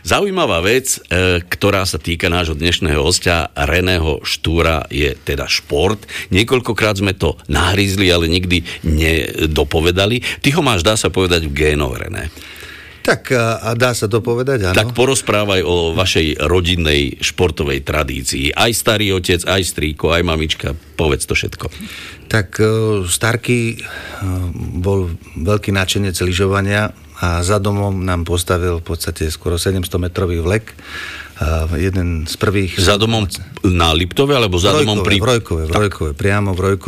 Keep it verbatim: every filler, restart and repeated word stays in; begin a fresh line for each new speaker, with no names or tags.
Zaujímavá vec, e, ktorá sa týka nášho dnešného hostia Reného Štúra, je teda šport. Niekoľkokrát sme to nahrízli, ale nikdy nedopovedali. Ty ho máš, dá sa povedať, v génoch, René.
Tak a dá sa to povedať, áno.
Tak porozprávaj o vašej rodinnej športovej tradícii. Aj starý otec, aj strýko, aj mamička. Povedz to všetko.
Tak Starky bol veľký nadšenec lyžovania a za domom nám postavil v podstate skoro sedemstometrový vlek. Jeden z prvých...
Za domom na Liptove, alebo za
Vrojkove,
domom pri...
V Rojkove, v Rojkove, priamo v Rojkove.